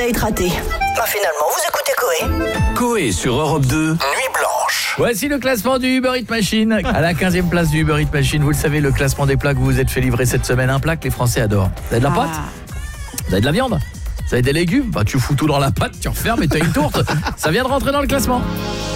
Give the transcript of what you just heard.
réhydrater. Finalement, vous écoutez Coé. Coé sur Europe 2, Nuit Blanche. Voici le classement du Uber Eats Machine. À la 15e place du Uber Eats Machine, vous le savez, le classement des plats que vous vous êtes fait livrer cette semaine. Un plat que les Français adorent. Vous avez de la pâte ? Vous avez de la viande ? Vous avez des légumes ? Tu fous tout dans la pâte, tu refermes et tu as une tourte. Ça vient de rentrer dans le classement.